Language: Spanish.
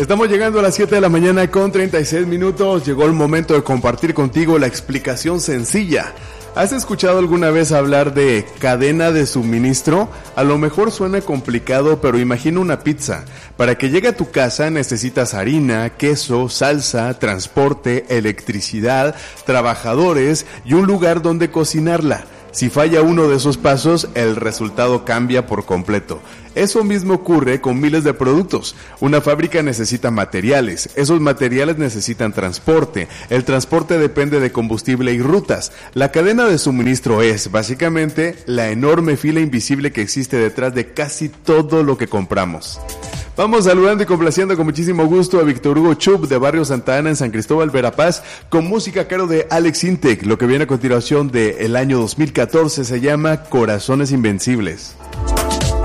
Estamos llegando a las 7 de la mañana con 36 minutos. Llegó el momento de compartir contigo la explicación sencilla. ¿Has escuchado alguna vez hablar de cadena de suministro? A lo mejor suena complicado, pero imagina una pizza. Para que llegue a tu casa necesitas harina, queso, salsa, transporte, electricidad, trabajadores y un lugar donde cocinarla. Si falla uno de esos pasos, el resultado cambia por completo. Eso mismo ocurre con miles de productos. Una fábrica necesita materiales, esos materiales necesitan transporte, el transporte depende de combustible y rutas. La cadena de suministro es, básicamente, la enorme fila invisible que existe detrás de casi todo lo que compramos. Vamos saludando y complaciendo con muchísimo gusto a Víctor Hugo Chup de Barrio Santa Ana en San Cristóbal, Verapaz, con música a cargo de Alex Intec. Lo que viene a continuación del año 2014 se llama Corazones Invencibles.